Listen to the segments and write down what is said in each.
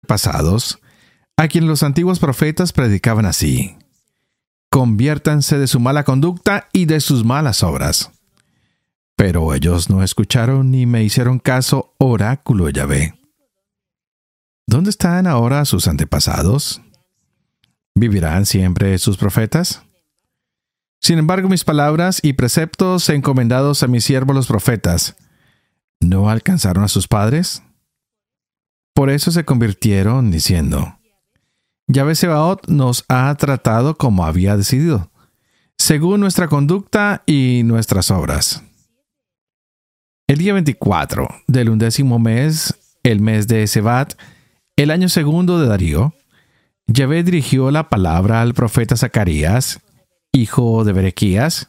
pasados, a quienes los antiguos profetas predicaban así: conviértanse de su mala conducta y de sus malas obras. Pero ellos no escucharon ni me hicieron caso, oráculo de Yahvé. ¿Dónde están ahora sus antepasados? ¿Vivirán siempre sus profetas? Sin embargo, mis palabras y preceptos encomendados a mis siervos los profetas, ¿no alcanzaron a sus padres? Por eso se convirtieron, diciendo: Yahvé Sebaot nos ha tratado como había decidido, según nuestra conducta y nuestras obras. El día 24 del 11º mes, el mes de Sebat, el año segundo de Darío, Yahvé dirigió la palabra al profeta Zacarías, hijo de Berequías,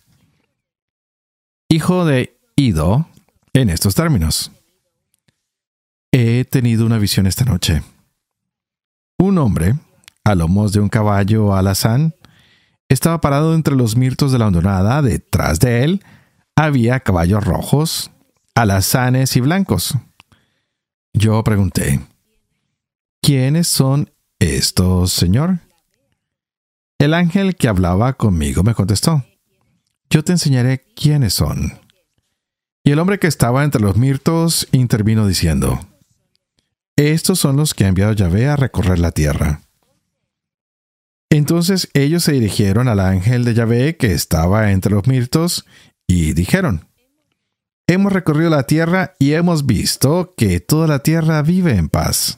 hijo de Ido, en estos términos: He tenido una visión esta noche. Un hombre, a lomos de un caballo alazán, estaba parado entre los mirtos de la hondonada. Detrás de él había caballos rojos, alazanes y blancos. Yo pregunté: ¿quiénes son estos, Señor? El ángel que hablaba conmigo me contestó: yo te enseñaré quiénes son. Y el hombre que estaba entre los mirtos intervino diciendo: estos son los que ha enviado Yahvé a recorrer la tierra. Entonces ellos se dirigieron al ángel de Yahvé que estaba entre los mirtos y dijeron: hemos recorrido la tierra y hemos visto que toda la tierra vive en paz.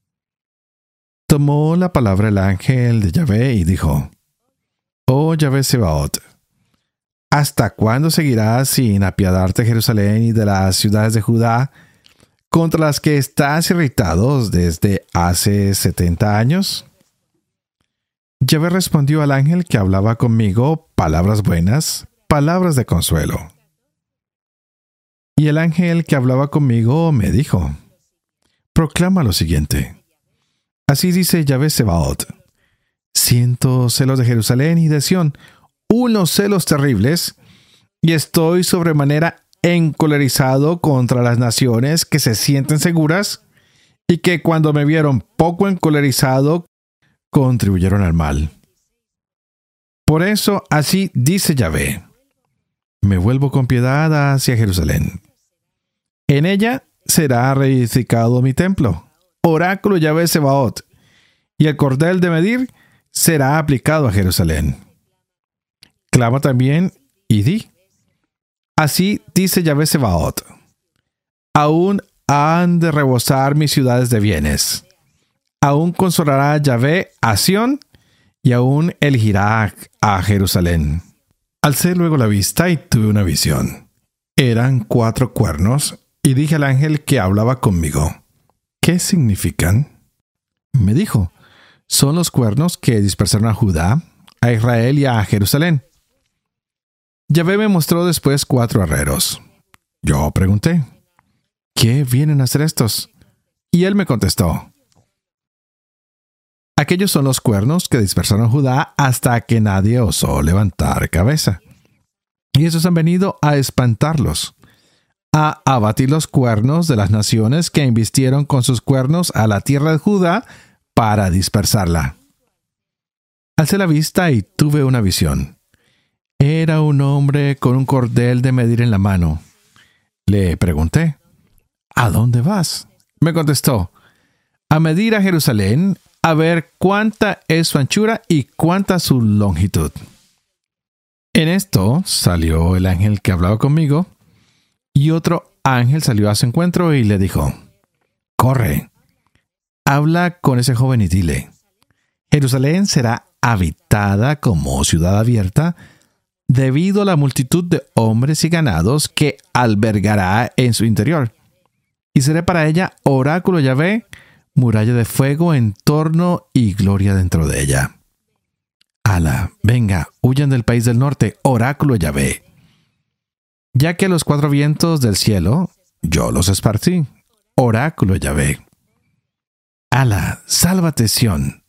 Tomó la palabra el ángel de Yahvé y dijo: oh Yahvé Sebaot, ¿hasta cuándo seguirás sin apiadarte de Jerusalén y de las ciudades de Judá, contra las que estás irritado desde hace 70 años? Yahvé respondió al ángel que hablaba conmigo palabras buenas, palabras de consuelo. Y el ángel que hablaba conmigo me dijo: proclama lo siguiente. Así dice Yahvé Sebaot: siento celos de Jerusalén y de Sión, unos celos terribles, y estoy sobremanera encolerizado contra las naciones que se sienten seguras y que cuando me vieron poco encolerizado, contribuyeron al mal. Por eso, así dice Yahvé: me vuelvo con piedad hacia Jerusalén. En ella será reedificado mi templo, oráculo Yahvé Sebaot, y el cordel de medir será aplicado a Jerusalén. Clama también y di: así dice Yahvé Sebaot: aún han de rebosar mis ciudades de bienes. Aún consolará Yahvé a Sión, y aún elegirá a Jerusalén. Alcé luego la vista y tuve una visión. Eran 4 cuernos, y dije al ángel que hablaba conmigo: ¿qué significan? Me dijo: son los cuernos que dispersaron a Judá, a Israel y a Jerusalén. Yahvé me mostró después 4 herreros. Yo pregunté: ¿qué vienen a hacer estos? Y él me contestó: aquellos son los cuernos que dispersaron a Judá hasta que nadie osó levantar cabeza. Y esos han venido a espantarlos, a abatir los cuernos de las naciones que embistieron con sus cuernos a la tierra de Judá para dispersarla. Alcé la vista y tuve una visión. Era un hombre con un cordel de medir en la mano. Le pregunté: ¿a dónde vas? Me contestó: a medir a Jerusalén, a ver cuánta es su anchura y cuánta su longitud. En esto salió el ángel que hablaba conmigo, y otro ángel salió a su encuentro y le dijo: corre, habla con ese joven y dile: Jerusalén será habitada como ciudad abierta debido a la multitud de hombres y ganados que albergará en su interior. Y seré para ella oráculo Yahvé, muralla de fuego en torno y gloria dentro de ella. Ala, venga, huyan del país del norte, oráculo Yahvé. Ya que los 4 vientos del cielo, yo los esparcí, oráculo Yahvé. Ala, sálvate Sión,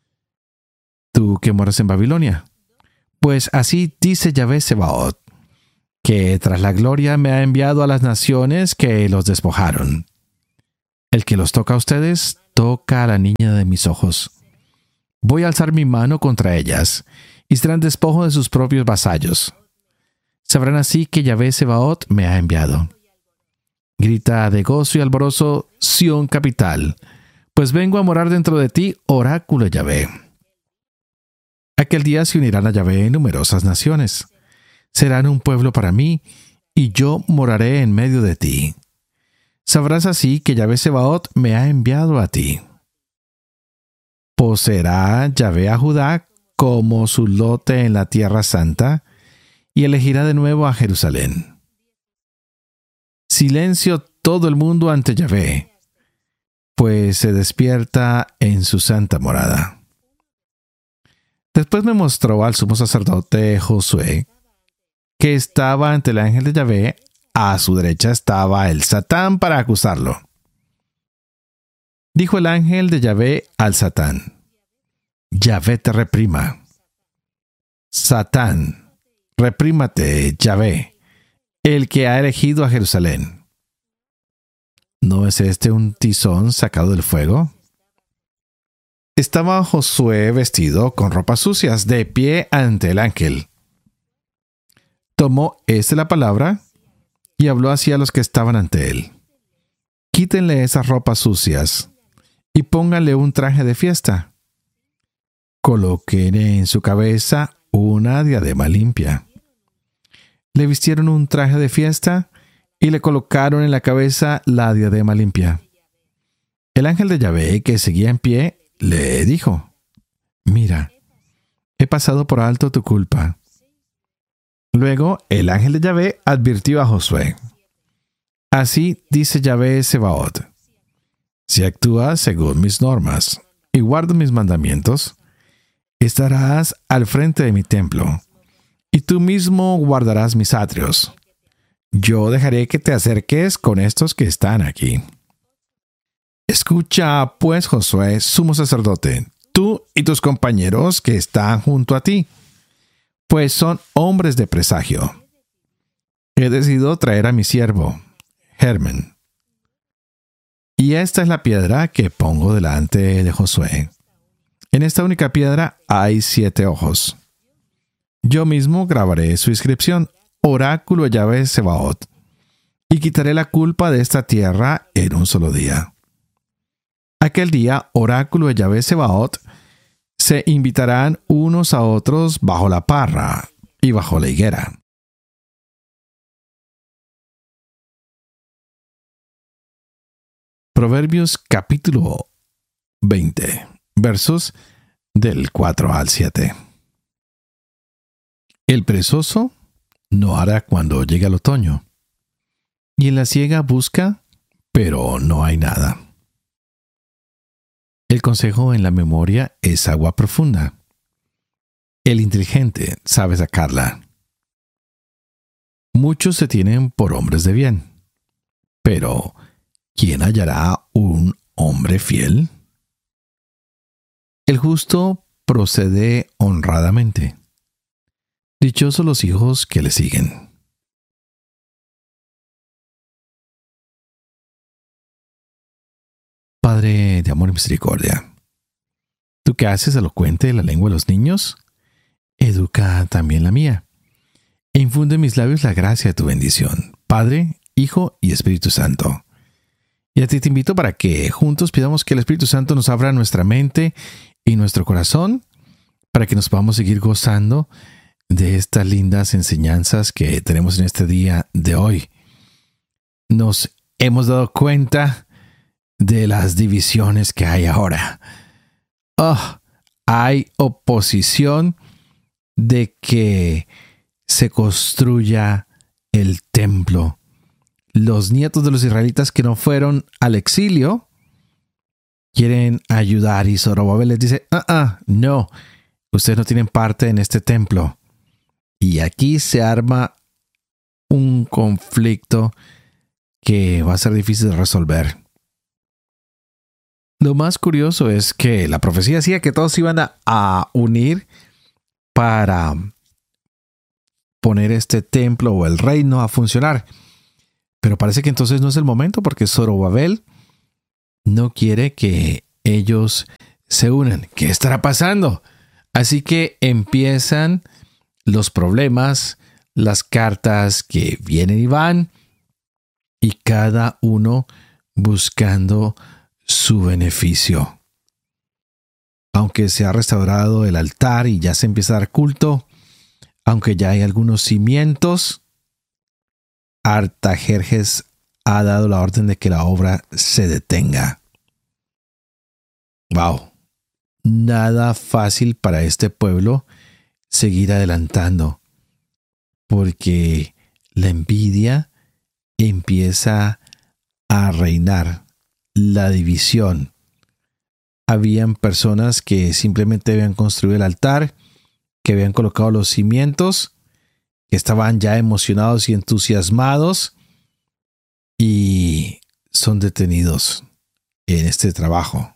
tú que moras en Babilonia. Pues así dice Yahvé Sebaot, que tras la gloria me ha enviado a las naciones que los despojaron. El que los toca a ustedes, toca a la niña de mis ojos. Voy a alzar mi mano contra ellas, y serán despojo de sus propios vasallos. Sabrán así que Yahvé Sebaot me ha enviado. Grita de gozo y alborozo, Sión capital, pues vengo a morar dentro de ti, oráculo de Yahvé. Aquel día se unirán a Yahvé numerosas naciones. Serán un pueblo para mí, y yo moraré en medio de ti. Sabrás así que Yahvé Sebaot me ha enviado a ti. Poseerá Yahvé a Judá como su lote en la tierra santa, y elegirá de nuevo a Jerusalén. Silencio todo el mundo ante Yahvé, pues se despierta en su santa morada. Después me mostró al sumo sacerdote Josué, que estaba ante el ángel de Yahvé. A su derecha estaba el Satán para acusarlo. Dijo el ángel de Yahvé al Satán: Yahvé te reprima. Satán, reprímate, Yahvé, el que ha elegido a Jerusalén. ¿No es este un tizón sacado del fuego? Estaba Josué vestido con ropas sucias, de pie ante el ángel. Tomó la palabra y habló así a los que estaban ante él: Quítenle esas ropas sucias y pónganle un traje de fiesta. Coloquen en su cabeza una diadema limpia. Le vistieron un traje de fiesta y le colocaron en la cabeza la diadema limpia. El ángel de Yahvé, que seguía en pie, le dijo: Mira, he pasado por alto tu culpa. Luego el ángel de Yahvé advirtió a Josué: Así dice Yahvé Sebaot: Si actúas según mis normas y guardas mis mandamientos, estarás al frente de mi templo, y tú mismo guardarás mis atrios. Yo dejaré que te acerques con estos que están aquí. Escucha, pues, Josué, sumo sacerdote, tú y tus compañeros que están junto a ti, pues son hombres de presagio. He decidido traer a mi siervo, Hermen. Y esta es la piedra que pongo delante de Josué. En esta única piedra hay 7 ojos. Yo mismo grabaré su inscripción, oráculo de Yahvé Sebaot, y quitaré la culpa de esta tierra en un solo día. Aquel día, oráculo de Yahvé Sebaot, se invitarán unos a otros bajo la parra y bajo la higuera. Proverbios capítulo 20, versos del 4 al 7. El perezoso no hará cuando llegue el otoño, y en la siega busca, pero no hay nada. El consejo en la memoria es agua profunda. El inteligente sabe sacarla. Muchos se tienen por hombres de bien, pero ¿quién hallará un hombre fiel? El justo procede honradamente. Dichosos los hijos que le siguen. Padre de amor y misericordia, tú que haces elocuente la lengua de los niños, educa también la mía, e infunde en mis labios la gracia de tu bendición, Padre, Hijo y Espíritu Santo. Y a ti te invito para que juntos pidamos que el Espíritu Santo nos abra nuestra mente y nuestro corazón, para que nos podamos seguir gozando de estas lindas enseñanzas que tenemos en este día de hoy. Nos hemos dado cuenta de las divisiones que hay ahora. Hay oposición de que se construya el templo. Los nietos de los israelitas que no fueron al exilio quieren ayudar, y Zorobabel les dice: no, ustedes no tienen parte en este templo. Y aquí se arma un conflicto que va a ser difícil de resolver. Lo más curioso es que la profecía decía que todos iban a unir para poner este templo o el reino a funcionar. Pero parece que entonces no es el momento, porque Zorobabel no quiere que ellos se unen. ¿Qué estará pasando? Así que empiezan los problemas, las cartas que vienen y van, y cada uno buscando su beneficio. Aunque se ha restaurado el altar y ya se empieza a dar culto, aunque ya hay algunos cimientos, Artajerjes ha dado la orden de que la obra se detenga. ¡Wow! Nada fácil para este pueblo seguir adelantando, porque la envidia empieza a reinar, la división. Habían personas que simplemente habían construido el altar, que habían colocado los cimientos, que estaban ya emocionados y entusiasmados y son detenidos en este trabajo.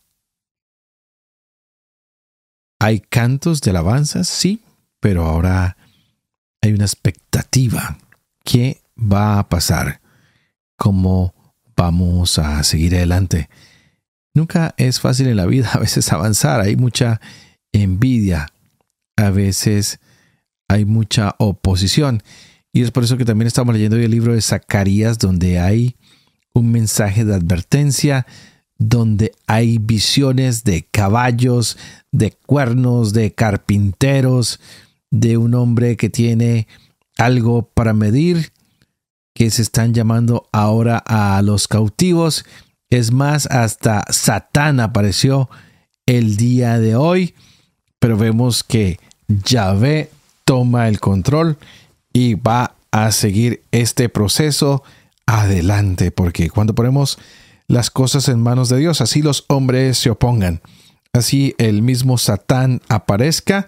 Hay cantos de alabanzas, sí, pero ahora hay una expectativa. ¿Qué va a pasar? ¿Cómo vamos a seguir adelante? Nunca es fácil en la vida a veces avanzar. Hay mucha envidia. A veces hay mucha oposición. Y es por eso que también estamos leyendo hoy el libro de Zacarías, donde hay un mensaje de advertencia, donde hay visiones de caballos, de cuernos, de carpinteros, de un hombre que tiene algo para medir, que se están llamando ahora a los cautivos. Es más, hasta Satán apareció el día de hoy, pero vemos que Yahvé toma el control y va a seguir este proceso adelante, porque cuando ponemos las cosas en manos de Dios, así los hombres se opongan, así el mismo Satán aparezca,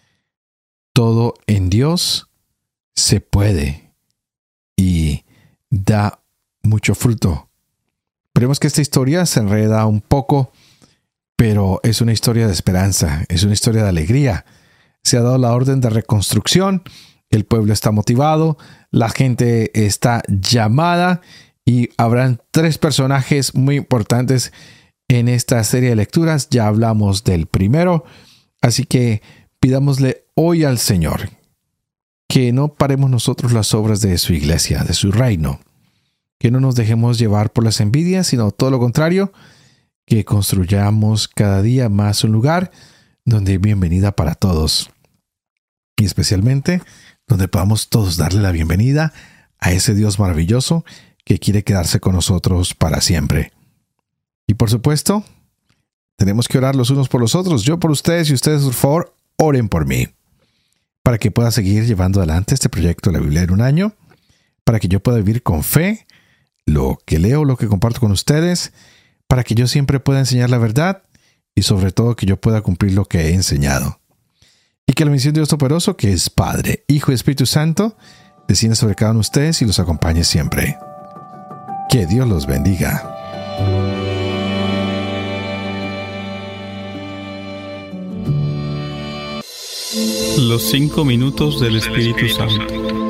todo en Dios se puede y da mucho fruto. Veremos que esta historia se enreda un poco, pero es una historia de esperanza, es una historia de alegría. Se ha dado la orden de reconstrucción, el pueblo está motivado, la gente está llamada y habrán 3 personajes muy importantes en esta serie de lecturas. Ya hablamos del primero, así que pidámosle hoy al Señor que no paremos nosotros las obras de su iglesia, de su reino, que no nos dejemos llevar por las envidias, sino todo lo contrario, que construyamos cada día más un lugar donde hay bienvenida para todos. Y especialmente donde podamos todos darle la bienvenida a ese Dios maravilloso que quiere quedarse con nosotros para siempre. Y por supuesto, tenemos que orar los unos por los otros. Yo por ustedes y ustedes, por favor, oren por mí. Para que pueda seguir llevando adelante este proyecto de la Biblia en un año. Para que yo pueda vivir con fe lo que leo, lo que comparto con ustedes. Para que yo siempre pueda enseñar la verdad. Y sobre todo que yo pueda cumplir lo que he enseñado. Y que la bendición de Dios Todopoderoso, que es Padre, Hijo y Espíritu Santo, descienda sobre cada uno de ustedes y los acompañe siempre. Que Dios los bendiga. Los 5 minutos del Espíritu Santo.